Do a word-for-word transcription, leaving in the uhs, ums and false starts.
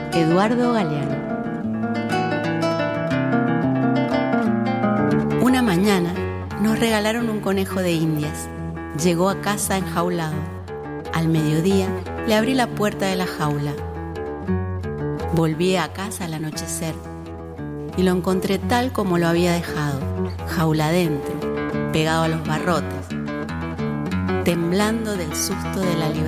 Eduardo Galeano. Una mañana nos regalaron un conejo de Indias. Llegó a casa enjaulado. Al mediodía le abrí la puerta de la jaula. Volví a casa al anochecer y lo encontré tal como lo había dejado, jaula adentro, pegado a los barrotes, temblando del susto de la libertad.